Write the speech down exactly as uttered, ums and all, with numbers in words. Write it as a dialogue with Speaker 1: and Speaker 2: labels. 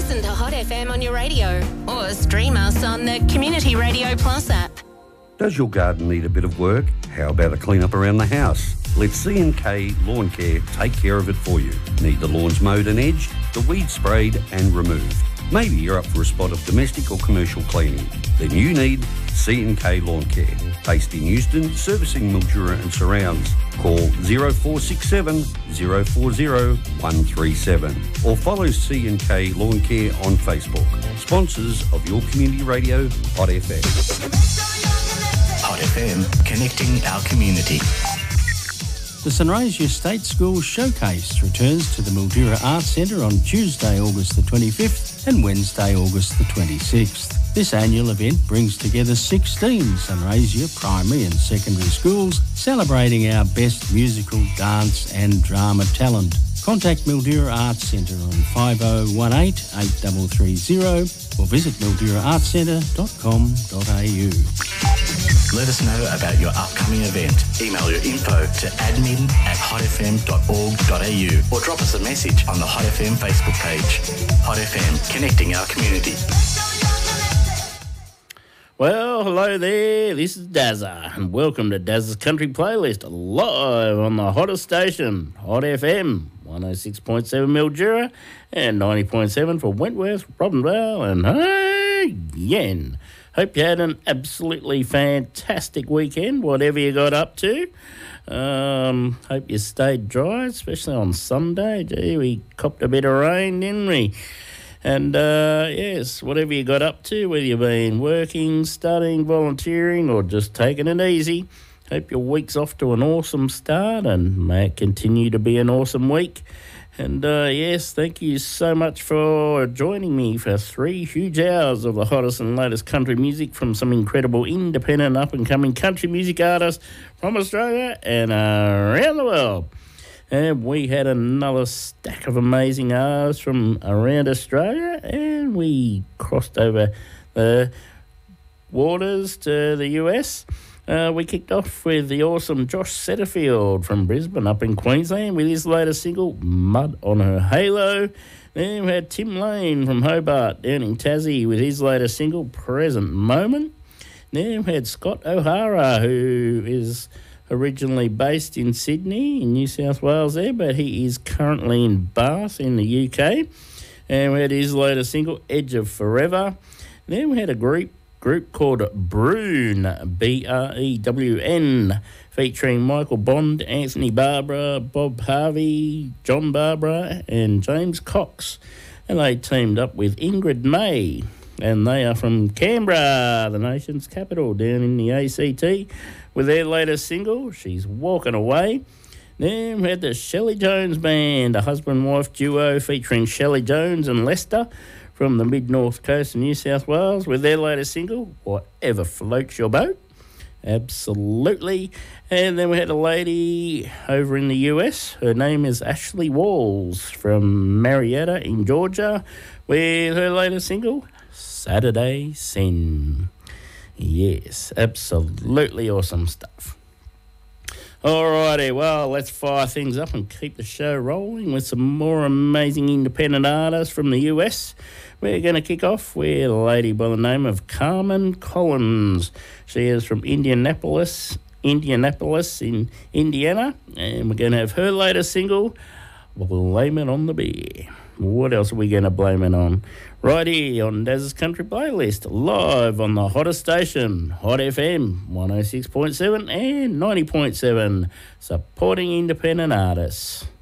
Speaker 1: Listen to Hot F M on your radio or stream us on the Community Radio Plus app.
Speaker 2: Does your garden need a bit of work? How about a clean up around the house? Let C and K Lawn Care take care of it for you. Need the lawns mowed and edged, the weeds sprayed and removed? Maybe you're up for a spot of domestic or commercial cleaning. Then you need C and K Lawn Care. Based in Euston, servicing Mildura and surrounds. Call zero four six seven, zero four zero, one three seven or follow C and K Lawn Care on Facebook. Sponsors of your community radio, Hot F M.
Speaker 3: Hot F M, connecting our community.
Speaker 4: The Sunraysia State School Showcase returns to the Mildura Arts Centre on Tuesday, August the twenty-fifth and Wednesday, August the twenty-sixth. This annual event brings together sixteen Sunraysia primary and secondary schools celebrating our best musical, dance and drama talent. Contact Mildura Arts Centre on five oh one eight, eight three three zero or visit mildura arts centre dot com dot a u.
Speaker 3: Let us know about your upcoming event. Email your info to admin at hot f m dot org dot a u or drop us a message on the Hot F M Facebook page. Hot F M, connecting our community.
Speaker 5: Well, hello there, this is Dazza, and welcome to Dazza's Country Playlist, live on the hottest station, Hot F M, one oh six point seven Mildura and ninety point seven for Wentworth, Robinvale and Hagen. Hope you had an absolutely fantastic weekend, whatever you got up to. Um, hope you stayed dry, especially on Sunday. Gee, we copped a bit of rain, didn't we? And, uh, yes, whatever you got up to, whether you've been working, studying, volunteering, or just taking it easy, hope your week's off to an awesome start and may it continue to be an awesome week. And, uh, yes, thank you so much for joining me for three huge hours of the hottest and latest country music from some incredible independent up-and-coming country music artists from Australia and around the world. And we had another stack of amazing artists from around Australia, and we crossed over the waters to the U S. Uh, we kicked off with the awesome Josh Setterfield from Brisbane up in Queensland with his latest single, Mud on Her Halo. Then we had Tim Lane from Hobart down in Tassie with his latest single, Present Moment. Then we had Scott O'Hara, who is originally based in Sydney in New South Wales there, but he is currently in Bath in the U K. And we had his latest single, Edge of Forever. Then we had a group group called Brewn, B R E W N, featuring Michael Bond, Anthony Barbara, Bob Harvey, John Barbara and James Cox. And they teamed up with Ingrid May, and they are from Canberra, the nation's capital, down in the A C T, with their latest single, She's Walking Away. Then we had the Shelley Jones Band, a husband-wife duo featuring Shelley Jones and Lester from the mid-north coast of New South Wales with their latest single, Whatever Floats Your Boat. Absolutely. And then we had a lady over in the U S. Her name is Ashley Walls from Marietta in Georgia with her latest single, Saturday Sin. Yes, absolutely awesome stuff. Alrighty, well, let's fire things up and keep the show rolling with some more amazing independent artists from the U S. We're going to kick off with a lady by the name of Carmen Collins. She is from Indianapolis, Indianapolis in Indiana, and we're going to have her latest single, Blame It on the Beer. What else are we going to blame it on? Right here on Daz's Country Playlist, live on the hottest station, Hot F M, one oh six point seven and ninety point seven, supporting independent artists.